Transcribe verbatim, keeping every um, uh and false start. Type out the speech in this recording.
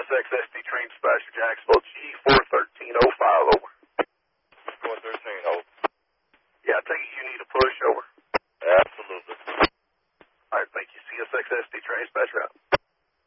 X S D train dispatcher, Jacksonville, G four thirteen oh five, over. four thirteen, over. Yeah, I take it you need a push, over. Absolutely. All right, thank you. C S X S D train dispatcher out.